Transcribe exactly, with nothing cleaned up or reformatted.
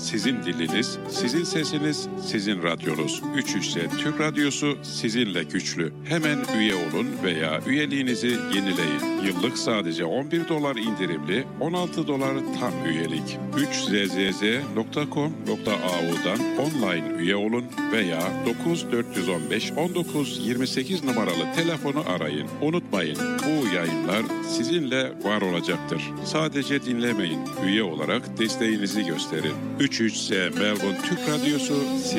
sizin diliniz, sizin sesiniz, sizin radyonuz. üç üç S Türk Radyosu sizinle güçlü. Hemen üye olun veya üyeliğinizi yenileyin. Yıllık sadece on bir dolar indirimli, on altı dolar tam üyelik. üç z z z nokta com nokta a u'dan online üye olun veya dokuz dört yüz on beş on dokuz yirmi sekiz numaralı telefonu arayın. Unutmayın, bu yayınlar sizinle var olacaktır. Sadece dinlemeyin, üye olarak desteğinizi gösterin. üç üç S Melbourne Türk Radyosu